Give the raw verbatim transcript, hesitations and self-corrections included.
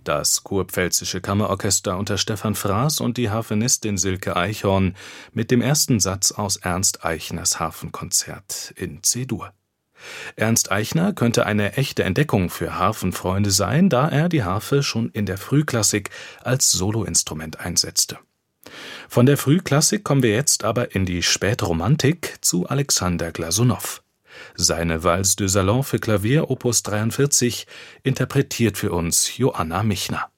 Das Kurpfälzische Kammerorchester unter Stefan Fraß und die Harfenistin Silke Eichhorn mit dem ersten Satz aus Ernst Eichners Harfenkonzert in C-Dur. Ernst Eichner könnte eine echte Entdeckung für Harfenfreunde sein, da er die Harfe schon in der Frühklassik als Soloinstrument einsetzte. Von der Frühklassik kommen wir jetzt aber in die Spätromantik zu Alexander Glasunow. Seine Valse de Salon für Klavier Opus dreiundvierzig interpretiert für uns Joanna Michner.